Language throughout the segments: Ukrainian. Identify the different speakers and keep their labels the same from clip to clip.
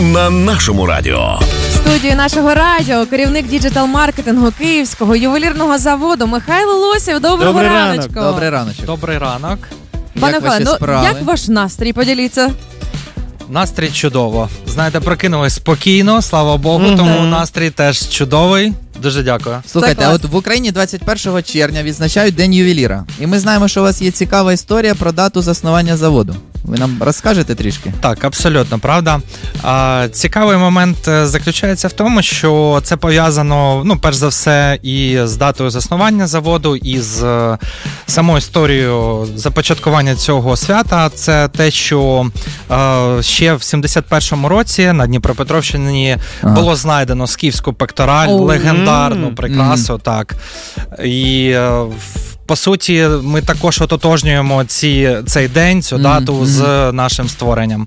Speaker 1: на нашому радіо.
Speaker 2: В студії нашого радіо керівник діджитал-маркетингу Київського ювелірного заводу Михайло Лосєв. Доброго раночку.
Speaker 3: Добрий раночок.
Speaker 4: Добрий ранок.
Speaker 2: Пане Михайло, як ваш настрій? Поділіться.
Speaker 4: Настрій чудово. Знаєте, прокинулись спокійно, слава Богу, тому настрій теж чудовий. Дуже дякую.
Speaker 3: Слухайте, от в Україні 21 червня відзначають День ювеліра. І ми знаємо, що у вас є цікава історія про дату заснування заводу. Ви нам розкажете трішки?
Speaker 4: Так, абсолютно, правда. Цікавий момент заключається в тому, що це пов'язано, перш за все, і з датою заснування заводу, і з самою історією започаткування цього свята. Це те, що ще в 71-му році на Дніпропетровщині було знайдено скіфську пектораль, легендарну прикрасу, так. І по суті, ми також ототожнюємо цей день, цю дату з нашим створенням.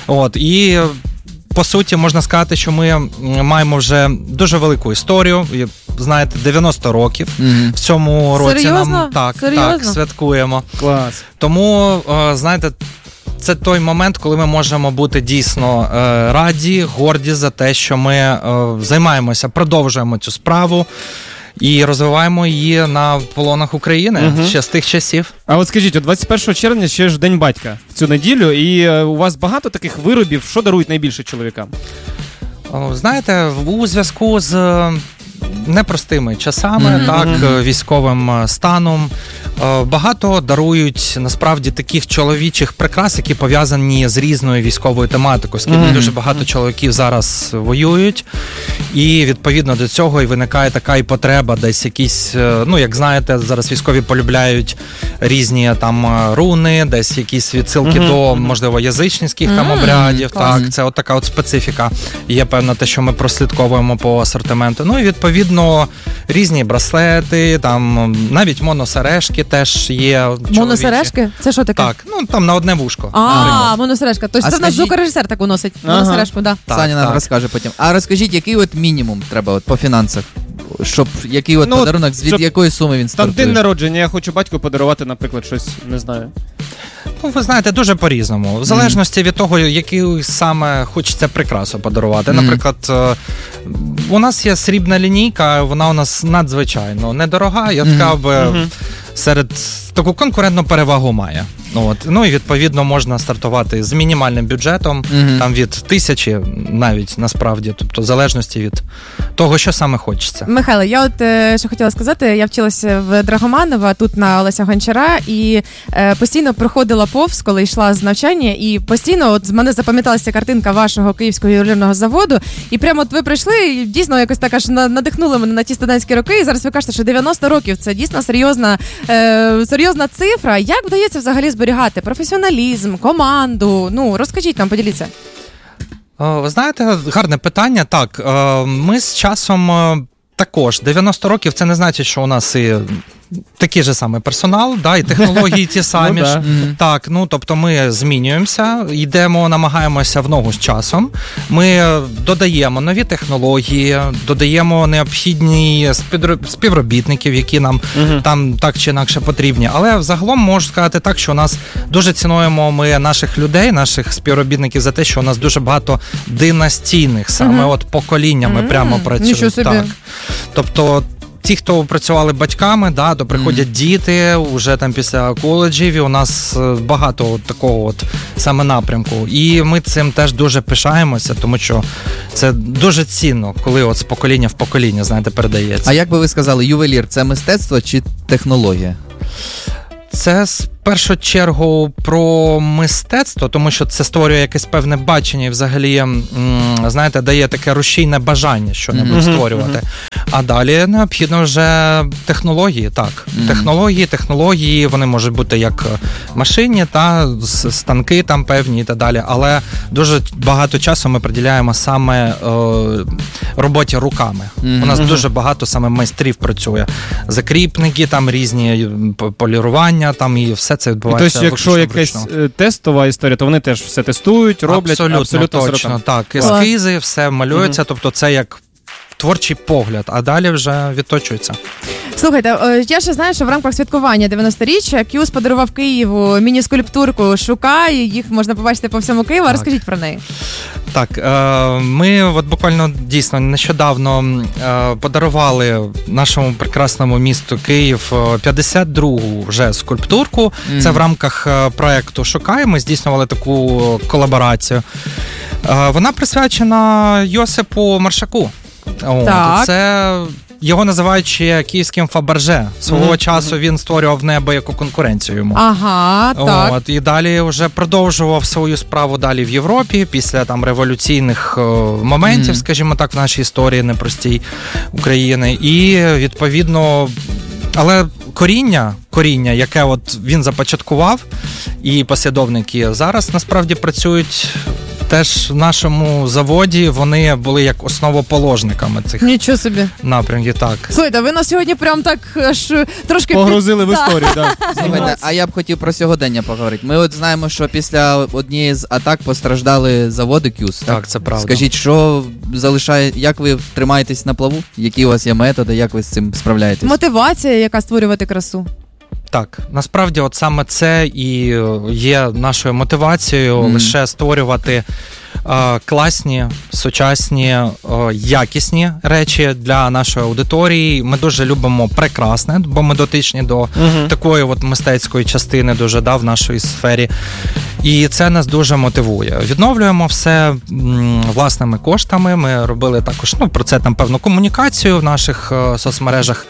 Speaker 4: І по суті, можна сказати, що ми маємо вже дуже велику історію. Знаєте, 90 років в цьому році.
Speaker 2: Серйозно?
Speaker 4: Нам так святкуємо.
Speaker 3: Клас.
Speaker 4: Тому, знаєте, це той момент, коли ми можемо бути дійсно раді, горді за те, що ми займаємося, продовжуємо цю справу і розвиваємо її на полонах України ще з тих часів.
Speaker 5: А от скажіть, 21 червня ще ж День батька в цю неділю, і у вас багато таких виробів, що дарують найбільше чоловікам?
Speaker 4: Знаєте, у зв'язку з непростими часами, військовим станом, багато дарують, насправді, таких чоловічих прикрас, які пов'язані з різною військовою тематикою, оскільки дуже багато чоловіків зараз воюють, і, відповідно, до цього і виникає така і потреба, десь якісь, як знаєте, зараз військові полюбляють різні там руни, десь якісь відсилки до, можливо, язичницьких там обрядів, так, це от така от специфіка. Є певно те, що ми прослідковуємо по асортименту. І, відповідно, різні браслети, там навіть моносережки теж є чоловічі.
Speaker 2: Моносережки? Це що таке?
Speaker 4: Так, там на одне вушко.
Speaker 2: Моносережка. Тобто це в нас звукорежисер таку носить, моносережку, да.
Speaker 3: Саня нам розкаже потім. А розкажіть, який от мінімум треба по фінансах? Щоб який подарунок, від якої суми він стартує?
Speaker 5: Там день народження, я хочу батьку подарувати, наприклад, щось, не знаю.
Speaker 4: Ви знаєте, дуже по-різному. В залежності від того, який саме хочеться прикрасу подарувати. Наприклад, у нас є срібна лінійка, вона у нас надзвичайно недорога, я сказав би, серед таку конкурентну перевагу має. І, відповідно, можна стартувати з мінімальним бюджетом, там від 1000 навіть, насправді, тобто в залежності від того, що саме хочеться.
Speaker 2: Михайло, я що хотіла сказати, я вчилася в Драгоманова, тут на Олеся Гончара, і постійно проходила повз, коли йшла з навчання, і постійно з мене запам'яталася картинка вашого Київського ювелірного заводу, і прямо ви прийшли, і дійсно якось так аж надихнули мене на ті студентські роки, і зараз ви кажете, що 90 років – це дійсно серйозна цифра. Як вдається взагалі зберігати професіоналізм, команду? Розкажіть нам, поділіться.
Speaker 4: Ви знаєте, гарне питання. Так, ми з часом також 90 років, це не значить, що у нас і такий же самий персонал, і технології ті самі ж. Так, тобто ми змінюємося, йдемо, намагаємося в ногу з часом. Ми додаємо нові технології, додаємо необхідні співробітників, які нам там так чи інакше потрібні. Але взагалом можу сказати так, що у нас дуже цінуємо ми наших людей, наших співробітників за те, що у нас дуже багато династійних саме от поколіннями прямо працюють. Так. Тобто ті, хто працювали батьками, то приходять діти вже там після коледжів, і у нас багато такого саме напрямку. І ми цим теж дуже пишаємося, тому що це дуже цінно, коли з покоління в покоління, знаєте, передається.
Speaker 3: А як би ви сказали, ювелір – це мистецтво чи технологія?
Speaker 4: Це в першу чергу про мистецтво, тому що це створює якесь певне бачення і взагалі, знаєте, дає таке рушійне бажання що-небудь створювати. А далі необхідно вже технології, так. Технології, вони можуть бути як машинні, станки там певні і так далі, але дуже багато часу ми приділяємо саме роботі руками. У нас дуже багато саме майстрів працює. Закріпники, там різні полірування, там і все це відбувається.
Speaker 5: Тобто, якщо якась тестова історія, то вони теж все тестують, роблять абсолютно
Speaker 4: точно, так. Ескізи, все малюється, тобто це як творчий погляд, а далі вже відточується.
Speaker 2: Слухайте, я ще знаю, що в рамках святкування 90-річчя К'юз подарував Києву міні-скульптурку «Шукай», їх можна побачити по всьому Києву. Розкажіть про неї.
Speaker 4: Так, ми от буквально дійсно нещодавно подарували нашому прекрасному місту Київ 52-гу вже скульптурку. Це в рамках проєкту «Шукай». Ми здійснювали таку колаборацію. Вона присвячена Йосипу Маршаку. Це... Його називають ще київським Фаберже. Свого часу він створював неабияку конкуренцію йому.
Speaker 2: Ага, так.
Speaker 4: І далі вже продовжував свою справу далі в Європі, після там революційних моментів, скажімо так, в нашій історії непростій України. І, відповідно, але коріння, яке от він започаткував, і послідовники зараз насправді працюють теж в нашому заводі, вони були як основоположниками цих напрямків. Так.
Speaker 2: Слухайте, ви нас сьогодні прям так аж трошки
Speaker 5: погрузили в історію.
Speaker 3: Слухайте, а я б хотів про сьогодення поговорити. Ми от знаємо, що після однієї з атак постраждали заводи К'юз.
Speaker 4: Так, це правда.
Speaker 3: Скажіть, що залишає, як ви тримаєтесь на плаву? Які у вас є методи, як ви з цим справляєтесь?
Speaker 2: Мотивація, яка створювати красу.
Speaker 4: Так, насправді от саме це і є нашою мотивацією лише створювати класні, сучасні, якісні речі для нашої аудиторії. Ми дуже любимо прекрасне, бо ми дотичні до такої от мистецької частини дуже в нашій сфері. І це нас дуже мотивує. Відновлюємо все власними коштами. Ми робили також про це там певну комунікацію в наших соцмережах.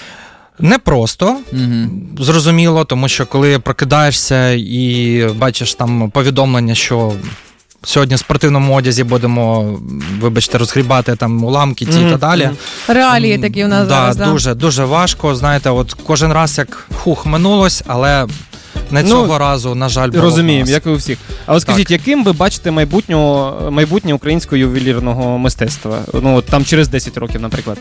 Speaker 4: Не просто, зрозуміло, тому що коли прокидаєшся і бачиш там повідомлення, що сьогодні в спортивному одязі будемо, вибачте, розгрібати там уламки ті та далі.
Speaker 2: Реалії такі у нас зараз.
Speaker 4: Дуже, дуже важко. Знаєте, от кожен раз як минулось, але не цього разу, на жаль, було.
Speaker 5: Розуміємо, як і у всіх. А от скажіть, яким ви бачите майбутнє українського ювелірного мистецтва? Там через 10 років, наприклад.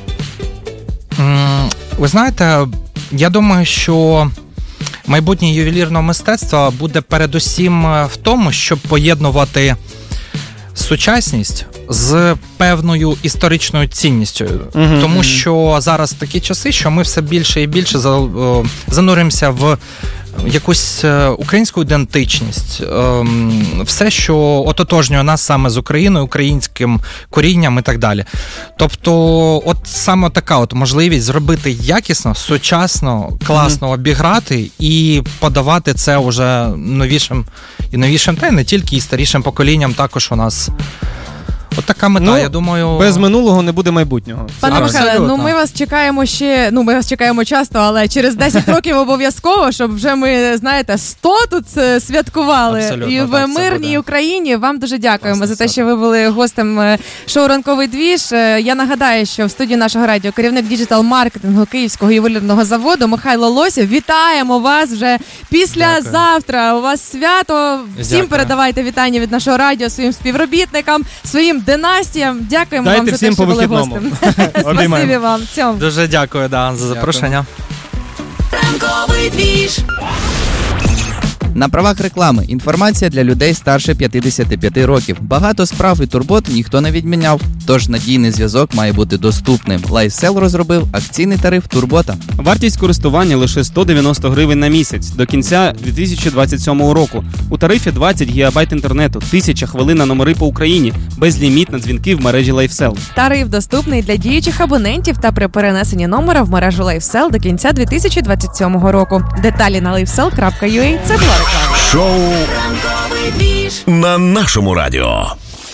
Speaker 4: Ви знаєте, я думаю, що майбутнє ювелірного мистецтва буде передусім в тому, щоб поєднувати сучасність з певною історичною цінністю. Тому що зараз такі часи, що ми все більше і більше зануримося в якусь українську ідентичність, все, що ототожнює нас саме з Україною, українським корінням і так далі. Тобто, от саме така от можливість зробити якісно, сучасно, класно обіграти і подавати це уже новішим, та й не тільки і старішим поколінням також у нас. От така мета, я думаю...
Speaker 5: Без минулого не буде майбутнього.
Speaker 2: Пане Михайле, ми вас чекаємо ще, ми вас чекаємо часто, але через 10 років обов'язково, щоб вже ми, знаєте, 100 тут святкували.
Speaker 4: Абсолютно,
Speaker 2: і в мирній Україні. Вам дуже дякуємо за те, що ви були гостем шоу «Ранковий двіж». Я нагадаю, що в студії нашого радіо керівник діджитал-маркетингу Київського ювелірного заводу Михайло Лосів. Вітаємо вас вже післязавтра. У вас свято. Всім передавайте вітання від нашого радіо своїм співробітникам, своїм династіям. Дякуємо вам за те, що були гостем. Спасибі вам.
Speaker 4: Дуже дякую, за запрошення.
Speaker 1: Ранковий двіж.
Speaker 3: На правах реклами. Інформація для людей старше 55 років. Багато справ і турбот ніхто не відміняв. Тож надійний зв'язок має бути доступним. LifeSell розробив акційний тариф Турбота.
Speaker 6: Вартість користування лише 190 гривень на місяць до кінця 2027 року. У тарифі 20 гігабайт інтернету, 1000 хвилин на номери по Україні, безліміт на дзвінки в мережі LifeSell.
Speaker 2: Тариф доступний для діючих абонентів та при перенесенні номера в мережу LifeSell до кінця 2027 року. Деталі на lifesell.ua. Це була реклама.
Speaker 1: Шоу «Ранковий двіж»
Speaker 7: на нашому радіо.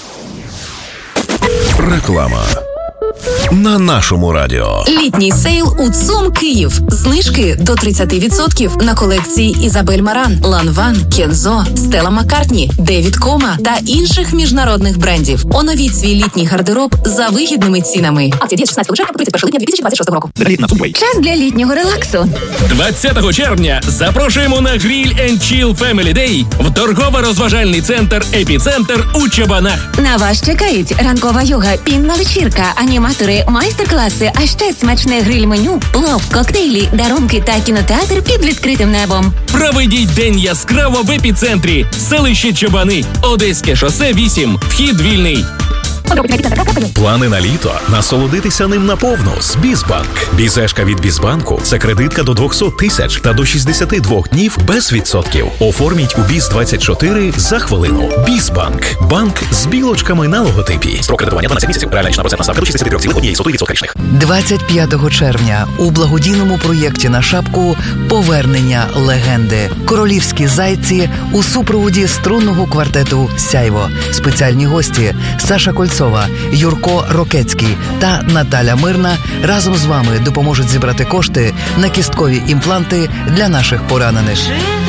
Speaker 7: Реклама на нашому радіо.
Speaker 1: Літній сейл у ЦУМ Київ. Знижки до 30% на колекції Ізабель Маран, Ланван, Кензо, Стелла Маккартні, Девід Кома та інших міжнародних брендів. Оновіть свій літній гардероб за вигідними цінами. Акція діє з 16 липня по 31 липня 2026 року.
Speaker 8: Час для літнього релаксу.
Speaker 9: 20 червня запрошуємо на Grill & Chill Family Day в торгово-розважальний центр «Епіцентр» у Чабанах.
Speaker 8: На вас чекають ранкова йога, пінна вечірка, аніматори, майстер-класи, а ще смачне гриль-меню, плов, коктейлі, дарунки та кінотеатр під відкритим небом.
Speaker 9: Проведіть день яскраво в «Епіцентрі». Селище Чабани, Одеське шосе 8, вхід вільний.
Speaker 7: Плани на літо? Насолодитися ним наповну з Бізбанк. Бізешка від Бізбанку – це кредитка до 200 тисяч та до 62 днів без відсотків. Оформіть у Біз-24 за хвилину. Бізбанк. Банк з білочками на логотипі. Строк кредитування 12 місяців. Реальна річна процентна ставка до 63,1% річних.
Speaker 10: 25 червня у благодійному проєкті на шапку «Повернення легенди». Королівські зайці у супроводі струнного квартету «Сяйво». Спеціальні гості Саша Кольцова, Юрко Рокецький та Наталя Мирна разом з вами допоможуть зібрати кошти на кісткові імпланти для наших поранених.